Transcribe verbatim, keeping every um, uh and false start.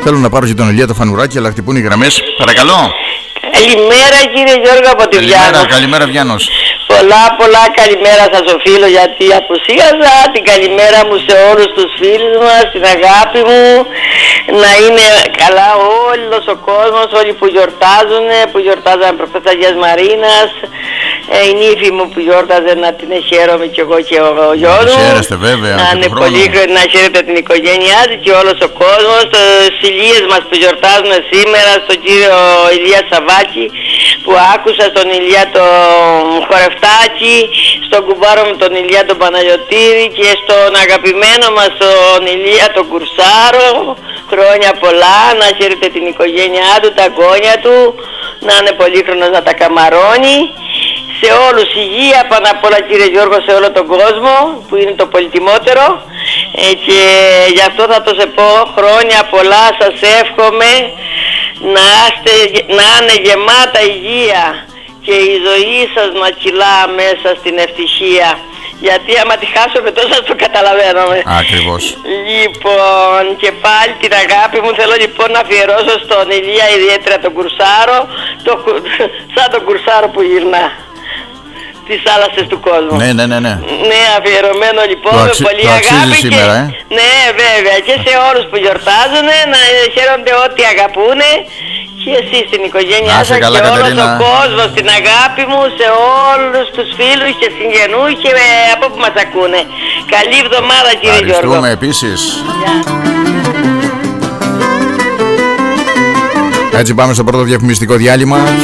Θέλω να πάρω και τον Ηλία το Φανουράκι, αλλά χτυπούν οι γραμμές. Παρακαλώ. Καλημέρα κύριε Γιώργο από τη Βιάννο. Καλημέρα, καλημέρα Βιάννος. Πολλά πολλά καλημέρα σας οφείλω γιατί απουσίαζα. Την καλημέρα μου σε όλους τους φίλους μας, την αγάπη μου. Να είναι καλά όλος ο κόσμος, όλοι που γιορτάζουν, που γιορτάζαν προχθές Αγίας Μαρίνας. Ε, η νύφη μου που γιόρταζε να την χαίρομαι κι εγώ και ο γιος μου. Χαίρεστε βέβαια. Να είναι πολύ χρόνο, να χαίρετε την οικογένειά της και όλος ο κόσμος. Στις ηλίες μας που γιορτάζουν σήμερα, στον κύριο Ηλία Σαββάκη που άκουσα, στον Ηλία το Χορευτάκη, στον κουμπάρο μου τον Ηλία τον Παναγιωτήρη και στον αγαπημένο μας τον Ηλία τον Κουρσάρο. Χρόνια πολλά, να χαίρετε την οικογένειά του, τα γόνια του, να είναι πολύχρονος να τα καμαρώνει. Σε όλους υγεία πάνω απ' όλα κύριε Γιώργο, σε όλο τον κόσμο που είναι το πολυτιμότερο, ε, και γι' αυτό θα το σε πω χρόνια πολλά σας εύχομαι να, είστε, να είναι γεμάτα υγεία και η ζωή σας να κυλά μέσα στην ευτυχία. Γιατί άμα τη χάσουμε τόσο το καταλαβαίνουμε. Ακριβώς. Λοιπόν, και πάλι την αγάπη μου θέλω λοιπόν να αφιερώσω στον Ηλία ιδιαίτερα τον Κουρσάρο, το, σαν τον Κουρσάρο που γυρνά τις θάλασσες του κόσμου. Ναι, ναι, ναι, ναι. Ναι, αφιερωμένο λοιπόν με αξι... πολύ το αγάπη σήμερα, και... ε? Ναι, βέβαια, και σε όλους που γιορτάζουν να χαίρονται ό,τι αγαπούνε και εσείς στην οικογένειά σας και όλος ο κόσμος, την αγάπη μου σε όλους τους φίλους και συγγενούς και από που μας ακούνε. Καλή εβδομάδα κύριε Γιώργο. Ευχαριστούμε επίσης. Yeah. Έτσι πάμε στο πρώτο διαφημιστικό διάλειμμα.